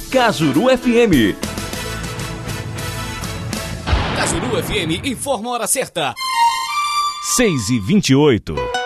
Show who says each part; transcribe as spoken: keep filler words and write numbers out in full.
Speaker 1: Cajuru F M.
Speaker 2: Cajuru F M informa a hora certa.
Speaker 1: seis e vinte e oito.